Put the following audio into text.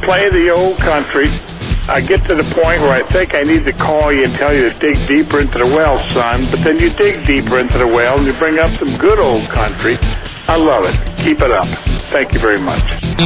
play the old country. I get to the point where I think I need to call you and tell you to dig deeper into the well, son. But then you dig deeper into the well and you bring up some good old country. I love it. Keep it up. Thank you very much.